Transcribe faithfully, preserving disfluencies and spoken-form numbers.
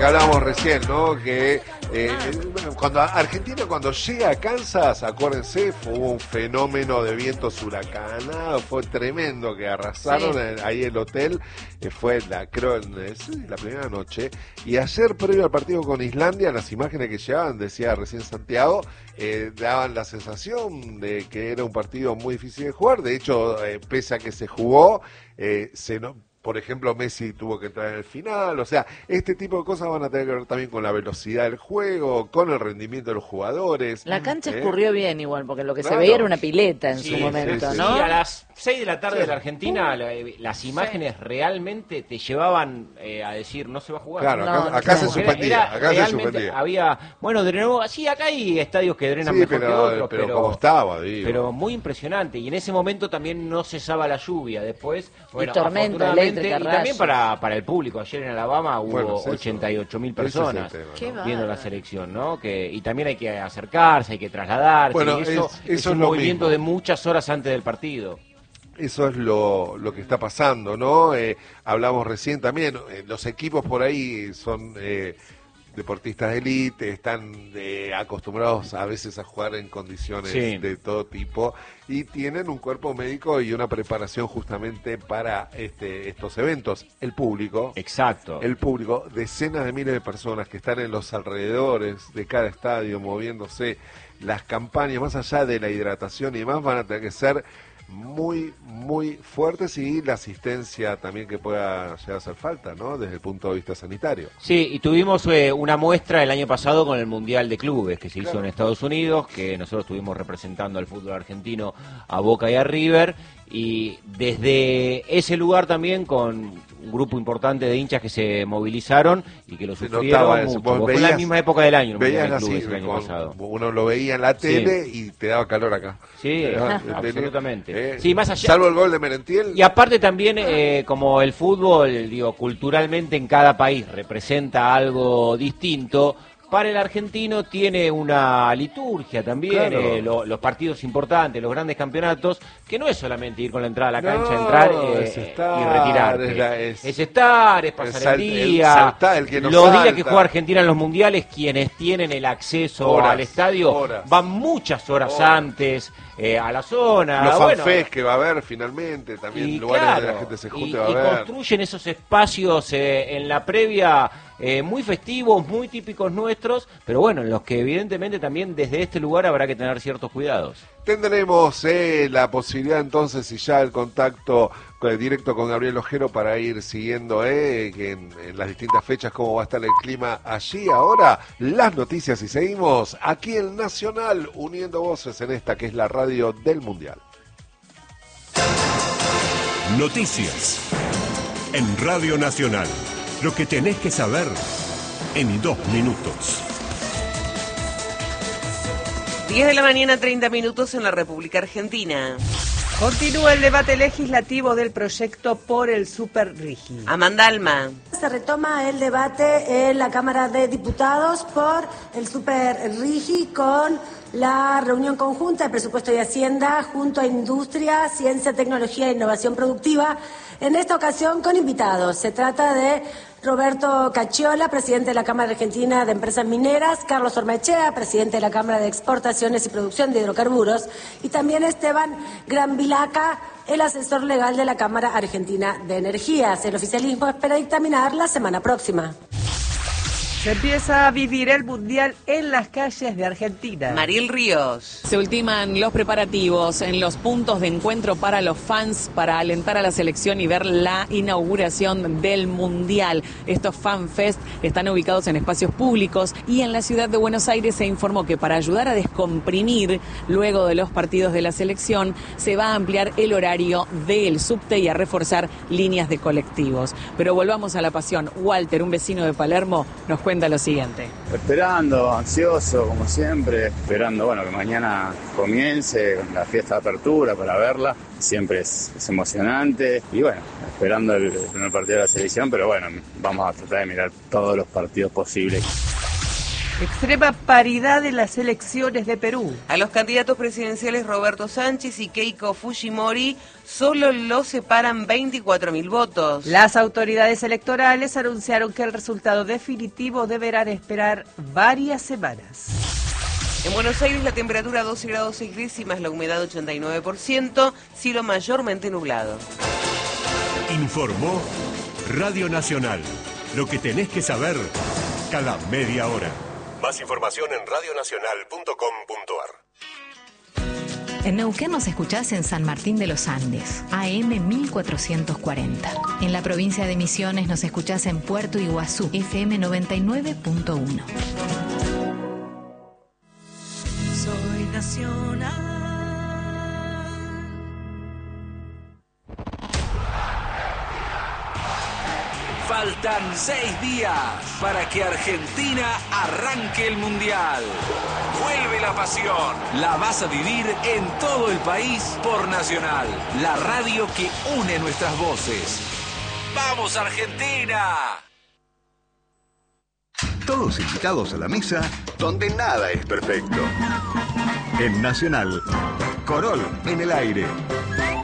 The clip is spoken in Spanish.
que hablábamos recién, ¿no? Que eh, cuando Argentina cuando llega a Kansas, acuérdense, fue un fenómeno de vientos huracanados, fue tremendo que arrasaron sí. en, ahí el hotel, eh, fue la creo en, sí, la primera noche. Y ayer previo al partido con Islandia, las imágenes que llevaban, decía recién Santiago, eh, daban la sensación de que era un partido muy difícil de jugar. De hecho, eh, pese a que se jugó, eh, se no por ejemplo, Messi tuvo que entrar en el final, o sea, este tipo de cosas van a tener que ver también con la velocidad del juego, con el rendimiento de los jugadores. La cancha ¿eh? escurrió bien igual, porque lo que claro. se veía era una pileta en sí, su momento, sí, sí. ¿no? Sí, a las seis de la tarde sí. de la Argentina, la, las imágenes sí. realmente te llevaban eh, a decir, no se va a jugar. Claro, no, acá, no, acá no. se suspendía, Era, acá se suspendía. Había, bueno, drenó, sí, acá hay estadios que drenan sí, mejor pero, que otros, pero, pero como estaba, digo. Pero muy impresionante, y en ese momento también no cesaba la lluvia, después, bueno, y tormenta eléctrica, y también para, para el público, ayer en Alabama hubo bueno, es ochenta y ocho mil personas es tema, ¿no? viendo la selección, ¿no? Que, y también hay que acercarse, hay que trasladarse, bueno, y eso es, eso es un es movimiento mismo. de muchas horas antes del partido. Eso es lo, lo que está pasando, ¿no? Eh, hablamos recién también, eh, los equipos por ahí son eh, deportistas de élite, están eh, acostumbrados a veces a jugar en condiciones sí. de todo tipo y tienen un cuerpo médico y una preparación justamente para este, estos eventos. El público, exacto, el público, decenas de miles de personas que están en los alrededores de cada estadio moviéndose, las campañas más allá de la hidratación y demás van a tener que ser muy, muy fuertes y la asistencia también que pueda llegar a hacer falta, ¿no? Desde el punto de vista sanitario. Sí, y tuvimos eh, una muestra el año pasado con el Mundial de Clubes que se hizo claro. en Estados Unidos, que nosotros estuvimos representando al fútbol argentino a Boca y a River, y desde ese lugar también con un grupo importante de hinchas que se movilizaron y que lo se sufrieron mucho. Veías, fue en la misma época del año, el veías Mundial de Clubes así, el año con, pasado. Uno lo veía en la tele sí. y te daba calor acá. Sí, ah, absolutamente. Eh, sí, más allá. Salvo el gol de Merentiel. Y aparte también, eh, como el fútbol, digo, culturalmente en cada país representa algo distinto. Para el argentino tiene una liturgia también, claro. eh, lo, los partidos importantes, los grandes campeonatos, que no es solamente ir con la entrada a la cancha, no, entrar eh, es estar, y retirarte. Es, la, es, es estar, es pasar el, el día. El salta, el que no los salta. días que juega Argentina en los mundiales, quienes tienen el acceso horas, al estadio horas. van muchas horas, horas. antes eh, a la zona. Los bueno, fanfest que va a haber finalmente, también y lugares claro, donde la gente se junte y, va a y ver. construyen esos espacios eh, en la previa. Eh, muy festivos, muy típicos nuestros, pero bueno, en los que evidentemente también desde este lugar habrá que tener ciertos cuidados. Tendremos eh, la posibilidad entonces y ya el contacto eh, directo con Gabriel Ojero para ir siguiendo eh, que en, en las distintas fechas cómo va a estar el clima allí. Ahora las noticias y seguimos aquí en Nacional uniendo voces en esta que es la radio del Mundial. Noticias en Radio Nacional. Lo que tenés que saber en dos minutos. diez de la mañana, treinta minutos en la República Argentina. Continúa el debate legislativo del proyecto por el Super Rigi. Amanda Alma. Se retoma el debate en la Cámara de Diputados por el Super Rigi con la reunión conjunta de Presupuesto y Hacienda junto a Industria, Ciencia, Tecnología e Innovación Productiva. En esta ocasión con invitados. Se trata de Roberto Cacciola, presidente de la Cámara Argentina de Empresas Mineras, Carlos Ormaechea, presidente de la Cámara de Exportaciones y Producción de Hidrocarburos, y también Esteban Granvilaca, el asesor legal de la Cámara Argentina de Energías. El oficialismo espera dictaminar la semana próxima. Se empieza a vivir el Mundial en las calles de Argentina. Mariel Ríos. Se ultiman los preparativos en los puntos de encuentro para los fans para alentar a la selección y ver la inauguración del Mundial. Estos FanFest están ubicados en espacios públicos y en la ciudad de Buenos Aires se informó que para ayudar a descomprimir luego de los partidos de la selección se va a ampliar el horario del subte y a reforzar líneas de colectivos. Pero volvamos a la pasión. Walter, un vecino de Palermo, nos cuenta lo siguiente. Esperando, ansioso, como siempre, esperando bueno que mañana comience la fiesta de apertura para verla. Siempre es, es emocionante y bueno, esperando el, el primer partido de la selección, pero bueno, vamos a tratar de mirar todos los partidos posibles. Extrema paridad en las elecciones de Perú. A los candidatos presidenciales Roberto Sánchez y Keiko Fujimori solo los separan veinticuatro mil votos. Las autoridades electorales anunciaron que el resultado definitivo deberá esperar varias semanas. En Buenos Aires la temperatura doce grados seis décimas, la humedad ochenta y nueve por ciento, cielo mayormente nublado. Informó Radio Nacional. Lo que tenés que saber cada media hora. Más información en radio nacional punto com punto ar. En Neuquén nos escuchás en San Martín de los Andes, A M mil cuatrocientos cuarenta. En la provincia de Misiones nos escuchás en Puerto Iguazú, F M noventa y nueve punto uno. Soy nacional. Faltan seis días para que Argentina arranque el Mundial. Vuelve la pasión. La vas a vivir en todo el país por Nacional, la radio que une nuestras voces. ¡Vamos, Argentina! Todos invitados a la mesa donde nada es perfecto. En Nacional, Corol en el aire.